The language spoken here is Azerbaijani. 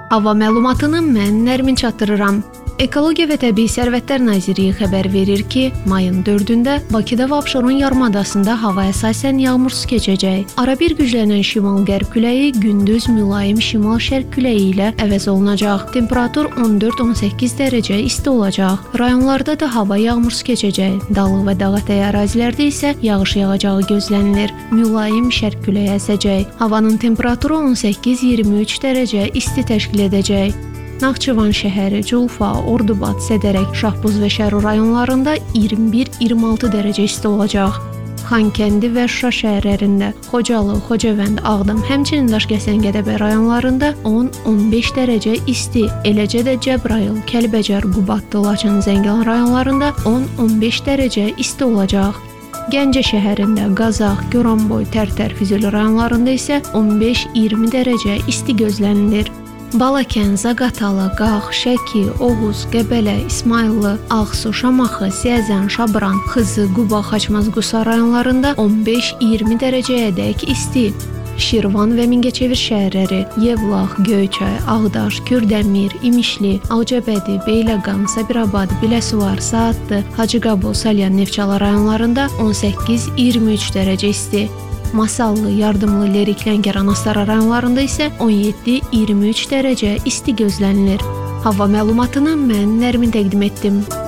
Hava məlumatını mən Nərmin çatdırıram. Ekologiya və Təbii Sərvətlər Nazirliyi xəbər verir ki, mayın 4-də Bakıda və Abşeron yarımadasında hava əsasən yağmursuz keçəcək. Arabir güclənən şimal-qərb küləyi gündüz mülayim şimal-şərq küləyi ilə əvəz olunacaq. Temperatur 14-18 dərəcə isti olacaq. Rayonlarda da hava yağmursuz keçəcək. Dağlıq və dağətəyi ərazilərdə isə yağış yağacağı gözlənilir. Mülayim şərq küləyi əsəcək. Havanın temperaturu 18-23 dərəcə isti təşkil edəcək. Naxçıvan şəhəri, Culfa, Ordubad, Sədərək, Şahbuz və Şərur rayonlarında 21-26 dərəcə isti olacaq. Xankəndi və Şuşa şəhərlərində, Xocalı, Xocavənd, Ağdam, həmçinin Daşkəsən, Gədəbəy rayonlarında 10-15 dərəcə isti, eləcə də Cəbrayıl, Kəlbəcər, Qubadlı, Laçın, Zəngilan rayonlarında 10-15 dərəcə isti olacaq. Gəncə şəhərində, Qazax, Goranboy, Tərtər, Füzuli rayonlarında isə 15-20 dərəcə isti gözlənilir. Balakən, Zaqatala, Qax, Şəki, Oğuz, Qəbələ, İsmayıllı, Ağsu, Şamaxı, Siyəzən, Şabran, Xızı, Quba, Xaçmaz, Qusa rayonlarında 15-20 dərəcəyədək isti. Şirvan və Mingəçevir şəhərləri, Yevlax, Göyçay, Ağdaş, Kürdəmir, İmişli, Ağcabədi, Beyləqan, Sabirabad, Biləsuvar, Saatlı, Hacıqabul, Salyan, Neftçala rayonlarında 18-23 dərəcə isti. Masallı, Yardımlı, Lerik, Lənkəran, Astara rayonlarında isə 17-23 dərəcə isti gözlənilir. Hava məlumatını mən Nərmin təqdim etdim.